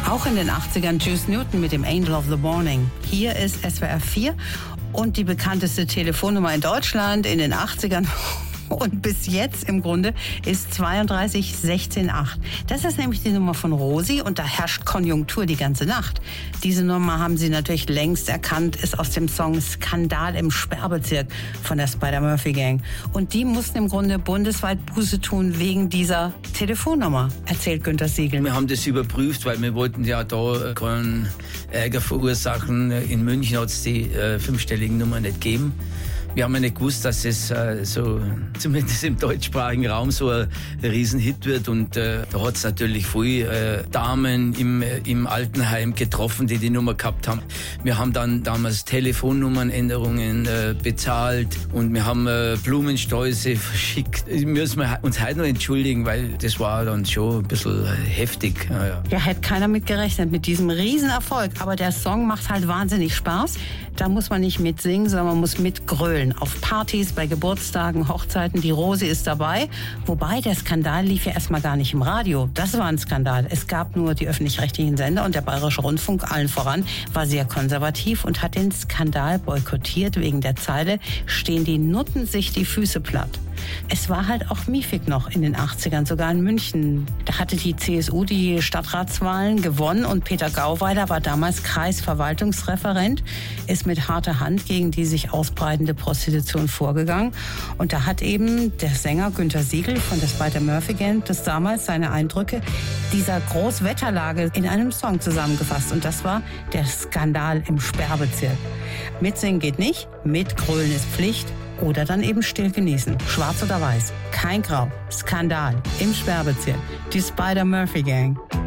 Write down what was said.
Auch in den 80ern Juice Newton mit dem Angel of the Morning. Hier ist SWR 4 und die bekannteste Telefonnummer in Deutschland in den 80ern. Und bis jetzt im Grunde ist 32 16 8. Das ist nämlich die Nummer von Rosi und da herrscht Konjunktur die ganze Nacht. Diese Nummer haben Sie natürlich längst erkannt, ist aus dem Song Skandal im Sperrbezirk von der Spider-Murphy-Gang. Und die mussten im Grunde bundesweit Buße tun wegen dieser Telefonnummer, erzählt Günter Siegel. Wir haben das überprüft, weil wir wollten ja da keinen Ärger verursachen. In München hat es die fünfstelligen Nummer nicht gegeben. Wir haben ja nicht gewusst, dass es so, zumindest im deutschsprachigen Raum, so ein Riesenhit wird. Und da hat es natürlich viele Damen im Altenheim getroffen, die die Nummer gehabt haben. Wir haben dann damals Telefonnummernänderungen bezahlt und wir haben Blumensträuße verschickt. Müssen wir uns heute noch entschuldigen, weil das war dann schon ein bisschen heftig. Ja, hätte keiner mit gerechnet, mit diesem Riesenerfolg. Aber der Song macht halt wahnsinnig Spaß. Da muss man nicht mitsingen, sondern man muss mitgrölen. Auf Partys, bei Geburtstagen, Hochzeiten, die Rosi ist dabei. Wobei, der Skandal lief ja erstmal gar nicht im Radio. Das war ein Skandal. Es gab nur die öffentlich-rechtlichen Sender und der Bayerische Rundfunk, allen voran, war sehr konservativ und hat den Skandal boykottiert. Wegen der Zeile stehen die Nutten sich die Füße platt. Es war halt auch miefig noch in den 80ern, sogar in München. Da hatte die CSU die Stadtratswahlen gewonnen und Peter Gauweiler war damals Kreisverwaltungsreferent, ist mit harter Hand gegen die sich ausbreitende Prostitution vorgegangen. Und da hat eben der Sänger Günter Siegel von der Spider-Murphy-Gang das damals seine Eindrücke dieser Großwetterlage in einem Song zusammengefasst. Und das war der Skandal im Sperrbezirk. Mitsingen geht nicht, mitgrölen ist Pflicht. Oder dann eben still genießen. Schwarz oder weiß. Kein Grau. Skandal im Sperrbezirk. Die Spider-Murphy-Gang.